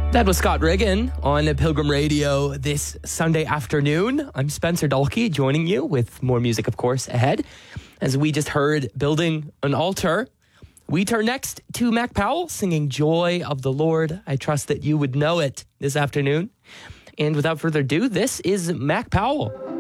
That was Scott Riggin on Pilgrim Radio this Sunday afternoon. I'm Spencer Dalkey, joining you with more music, of course, ahead. As we just heard, Building an Altar. We turn next to Mac Powell singing Joy of the Lord. I trust that you would know it this afternoon. And without further ado, this is Mac Powell.